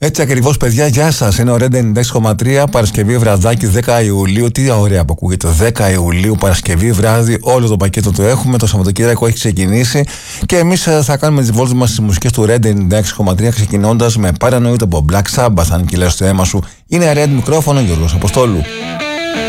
Έτσι ακριβώς, παιδιά, γεια σας. Είναι ο Red 96,3, Παρασκευή βραδάκι 10 Ιουλίου. Τι ωραία που ακούγεται. 10 Ιουλίου, Παρασκευή βράδυ, όλο το πακέτο το έχουμε. Το Σαββατοκύριακο έχει ξεκινήσει. Και εμείς θα κάνουμε τις βόλτες μας στις μουσικές του Red 96,3, ξεκινώντας με Paranoid από Black Sabbath. Αν κυλάς το αίμα σου, είναι Red μικρόφωνο, Γιώργος Αποστόλου.